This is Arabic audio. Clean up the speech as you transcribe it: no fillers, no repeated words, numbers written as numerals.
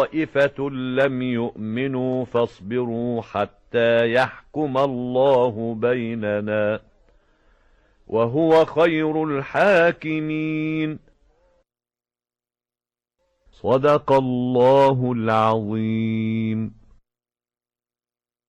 طائفة لم يؤمنوا فاصبروا حتى يحكم الله بيننا وهو خير الحاكمين. صدق الله العظيم.